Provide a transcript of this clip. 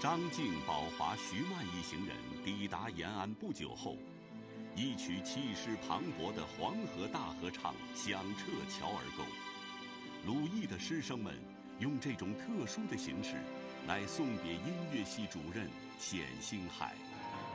张静、宝华、徐曼一行人抵达延安不久后，一曲气势磅礴的黄河大合唱响彻乔尔沟。鲁艺的师生们用这种特殊的形式来送别音乐系主任冼星海。